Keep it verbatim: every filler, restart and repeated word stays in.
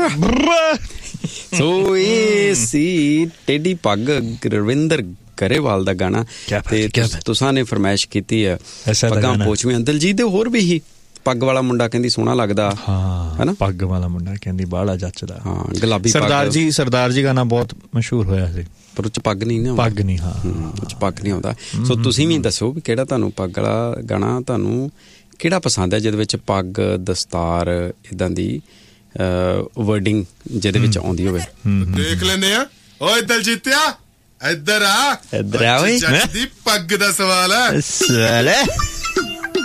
ਸੋ ਇਹ ਸੀ ਟੇਢੀ ਪੱਗ ਰਵਿੰਦਰ ਗਰੇਵਾਲ ਦਾ ਗਾਣਾ ਤੇ ਤੁਸਾਂ ਨੇ ਫਰਮਾਇਸ਼ ਕੀਤੀ ਹੈ ਪੱਗਾਂ ਪੋਚਵੀਆਂ। ਦਲਜੀਤ ਦੇ ਹੋਰ ਵੀ ਹੀ ਪੱਗ ਵਾਲਾ ਮੁੰਡਾ ਕਹਿੰਦੀ ਸੋਹਣਾ ਲੱਗਦਾ, ਹਾਂ ਪੱਗ ਵਾਲਾ ਮੁੰਡਾ ਕਹਿੰਦੀ ਬਾਹਲਾ ਜੱਚਦਾ, ਹਾਂ ਗੁਲਾਬੀ ਸਰਦਾਰ ਜੀ ਸਰਦਾਰ ਜੀ ਗਾਣਾ ਬਹੁਤ ਮਸ਼ਹੂਰ ਹੋਇਆ ਸੀ, ਪਰ ਉਹ 'ਚ ਪੱਗ ਨਹੀਂ ਨਾ, ਪੱਗ ਨਹੀਂ, ਹਾਂ ਉਹ 'ਚ ਪੱਗ ਨਹੀਂ ਆਉਂਦਾ। ਸੋ ਤੁਸੀਂ ਵੀ ਦੱਸੋ ਵੀ ਕਿਹੜਾ ਤੁਹਾਨੂੰ ਪੱਗ ਵਾਲਾ ਗਾਣਾ ਤੁਹਾਨੂੰ ਕਿਹੜਾ ਪਸੰਦ ਹੈ ਜਿਹਦੇ ਵਿੱਚ ਪੱਗ ਦਸਤਾਰ ਇੱਦਾਂ ਦੀ ਵਰਡਿੰਗ ਜਿਹਦੇ ਵਿੱਚ ਆਉਂਦੀ ਹੋਵੇ। ਦੇਖ ਲੈਂਦੇ ਆ। ਓਏ ਦਲਜੀਤਿਆ ਇੱਧਰ ਆ, ਇੱਧਰ ਆ ਓਏ, ਦੀ ਪੱਗ ਦਾ ਸਵਾਲ ਹੈ।